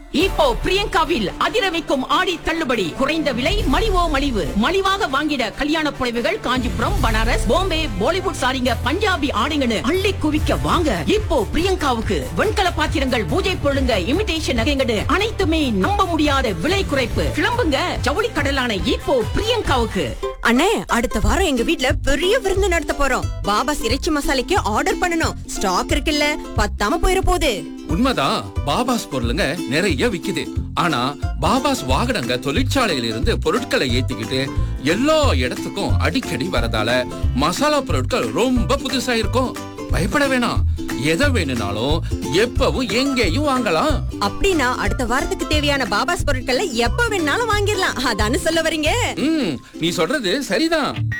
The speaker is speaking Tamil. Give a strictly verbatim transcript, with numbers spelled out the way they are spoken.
இப்போ பிரியங்காவில் அதிர வைக்கும் ஆடி தள்ளுபடி. குறைந்த விலை, மலிவோ மலிவு. மலிவாக வாங்கிட கல்யாண புடவைகள் காஞ்சிபுரம், பனாரஸ், பாம்பே, பாலிவுட் சாரிங்க, பஞ்சாபி ஆடைங்கன்னு அள்ளி குவிக்க வாங்க. இப்போ பிரியங்காவுக்கு வெண்கல பாத்திரங்கள், பூஜை பொருளுங்க, இமிடேஷன் நகைங்கன்னு அனைத்துமே நம்ப முடியாத விலை குறைப்பு. கிளம்புங்க ஜவுளி கடலான இப்போ பிரியங்காவுக்கு. அண்ணே, அடுத்த வாரம் எங்க வீட்ல பெரிய விருந்து நடத்த போறோம். பாபா இறைச்சி மசாலைக்கு ஆர்டர் பண்ணனும். ஸ்டாக் இருக்குல்ல, பத்தாம போயிர போகுது. உண்மைதான், பாபாஸ் பொருளுங்க நிறைய விக்குது. ஆனா பாபாஸ் வாகனங்க தொழிற்சாலையில இருந்து பொருட்களை ஏத்திக்கிட்டு எல்லா இடத்துக்கும் அடிக்கடி வரதால மசாலா பொருட்கள் ரொம்ப புதுசா இருக்கும். பயப்பட வேணாம், எதை வேணும்னாலும் எப்பவும் எங்கேயும் வாங்கலாம். அப்படின்னா அடுத்த வாரத்துக்கு தேவையான பாபாஸ் பொருட்களை எப்ப வேணாலும் வாங்கிடலாம். அதானு சொல்ல வரீங்க? ம், நீ சொல்றது சரிதான்.